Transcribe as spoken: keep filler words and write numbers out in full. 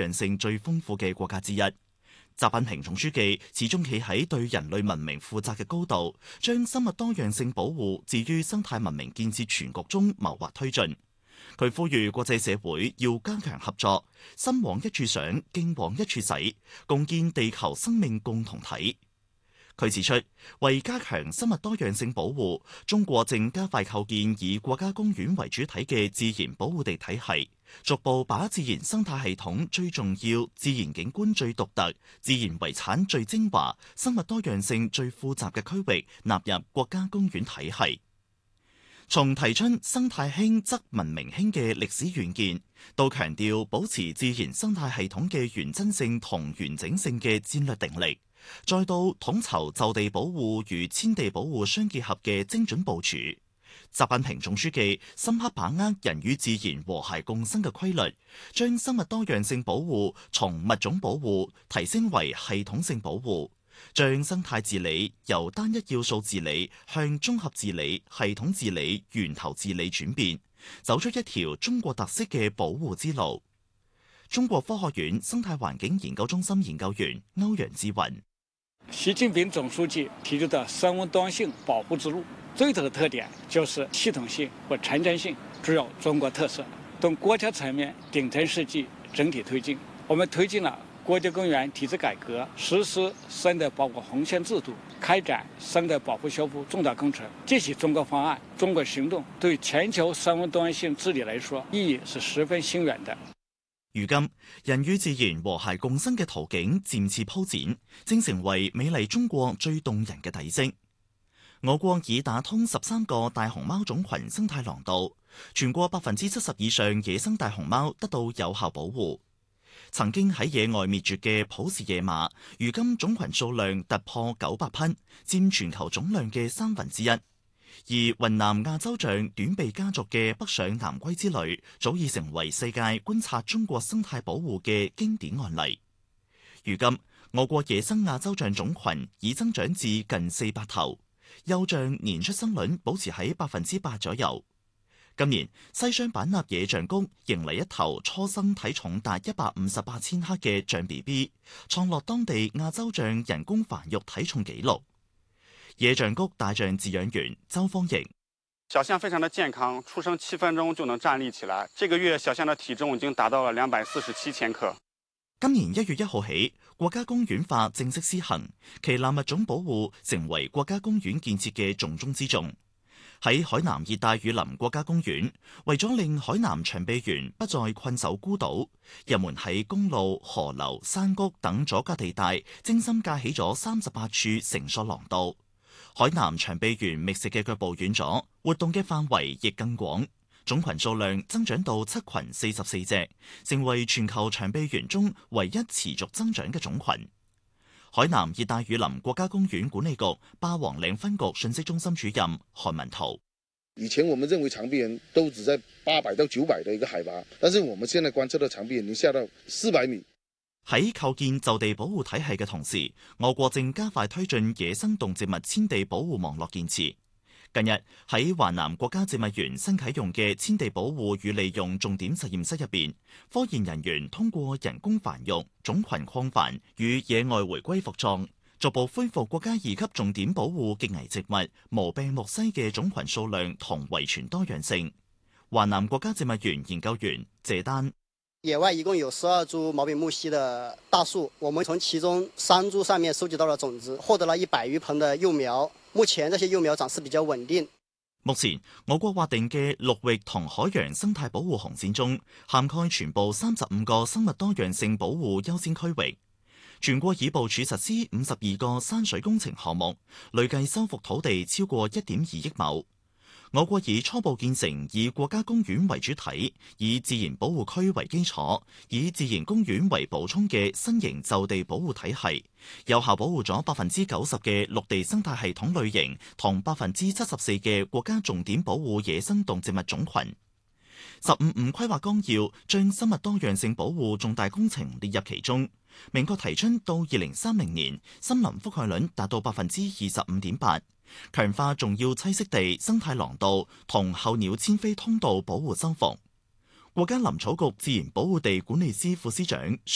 樣性最豐富嘅國家之一。習近平總書記始終企喺對人類文明負責嘅高度，將生物多樣性保護置於生態文明建設全局中謀劃推進。佢呼籲國際社會要加強合作，心往一處想，勁往一處使，共建地球生命共同體。佢指出，為加強生物多樣性保護，中國正加快構建以國家公園為主體嘅自然保護地體系，逐步把自然生態系統最重要、自然景觀最獨特、自然遺產最精華、生物多樣性最複雜嘅區域納入國家公園體系。從提出生態興則文明興嘅歷史遠見，到強調保持自然生態系統嘅原真性同完整性嘅戰略定力，再到統籌就地保護與遷地保護相結合嘅精準部署，習近平總書記深刻把握人與自然和諧共生嘅規律，將生物多樣性保護從物種保護提升為系統性保護，將生態治理由單一要素治理向綜合治理、系統治理、源頭治理轉變，走出一條中國特色嘅保護之路。中國科學院生態環境研究中心研究員歐陽志雲： 習近平總書記提出的生物多樣性保護之路，最大的特點就是系統性和前瞻性，具有中國特色。從國家層面頂層設計整體推進，我們推進了國家公園體制改革，實施生態保護紅線制度，開展生態保護修復重大工程。這些中國方案、中國行動對全球生物多樣性治理來說，意義是十分深遠的。 如今，人與自然和諧共生嘅途徑漸次鋪展，正成為美麗中國最動人嘅底色。我國已打通十三個大熊貓種群生態廊道，全國百分之七十以上野生大熊貓得到有效保護。曾經喺野外滅絕嘅普氏野馬，如今種群數量突破九百匹，佔全球總量嘅三分之一。而雲南亞洲象短臂家族嘅北上南歸之旅，早已成為世界觀察中國生態保護嘅經典案例。如今，我國野生亞洲象種群已增長至近四百頭，幼象年出生率保持喺百分之八左右。今年西雙版納野象谷迎嚟一頭初生體重達一百五十八千克嘅象 B B， 創落當地亞洲象人工繁育體重紀錄。野象谷大象飼養員周方瑩： 小象非常的健康，出生七分鐘就能站立起來。這個月小象的體重已經達到了兩百四十七千克。 今年一月一號起，國家公園法正式施行，旗艦物種保護成為國家公園建設嘅重中之重。喺海南熱帶雨林國家公園，為咗令海南長臂猿不再困守孤島，人們喺公路、河流、山谷等阻隔地帶精心架起咗三十八處繩索廊道。海南長臂猿覓食嘅腳步遠咗，活動嘅範圍亦更廣，種群數量增長到七群四十四隻，成為全球長臂猿中唯一持續增長嘅種群。海南熱帶雨林國家公園管理局霸王嶺分局信息中心主任韓文濤： 以前我們認為長臂猿都只在八百到九百的一個海拔，但是我們現在觀測到長臂猿已經下到四百米。 喺構建就地保護體系嘅同時，我國正加快推進野生動植物遷地保護網絡建設。近日喺華南國家植物園新啟用嘅遷地保護與利用重點實驗室入邊，科研人員通過人工繁育、種群擴繁與野外回歸復壯，逐步恢復國家二級重點保護極危植物無病木犀嘅種群數量同遺傳多樣性。華南國家植物園研究員謝丹： 野外一共有十二株毛柄木犀的大樹，我們從其中三株上面收集到了種子，獲得了一百餘盆的幼苗。目前這些幼苗長勢比較穩定。 目前我國劃定嘅陸域同海洋生態保護紅線中，涵蓋全部三十五個生物多樣性保護優先區域。全國已部署實施五十二個山水工程項目，累計修復土地超過一點二億畝。我國已初步建成以國家公園為主體、以自然保護區為基礎、以自然公園為補充嘅新型就地保護體系，有效保護咗百分之九十嘅陸地生態系統類型同百分之七十四嘅國家重點保護野生動植物種群。十五五規劃綱要將生物多樣性保護重大工程列入其中，明確提出到二零三零年森林覆蓋率達到百分之二十五點八。強化重要棲息地生態廊道同候鳥遷飛通道保護修復。國家林草局自然保護地管理司副司長